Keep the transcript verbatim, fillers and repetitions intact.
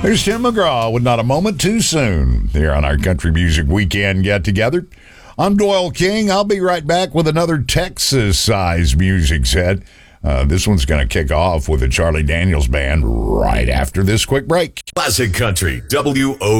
There's Tim McGraw with Not a Moment Too Soon here on our Country Music Weekend get-together. I'm Doyle King. I'll be right back with another Texas-sized music set. Uh, this one's going to kick off with the Charlie Daniels Band right after this quick break. Classic Country, W O